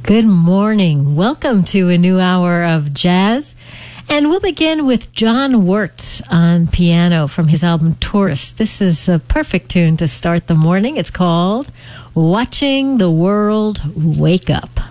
Good morning. Welcome to a new hour of jazz. And we'll begin with John Wirtz on piano from his album Tourist. This is a perfect tune to start the morning. It's called Watching the World Wake Up.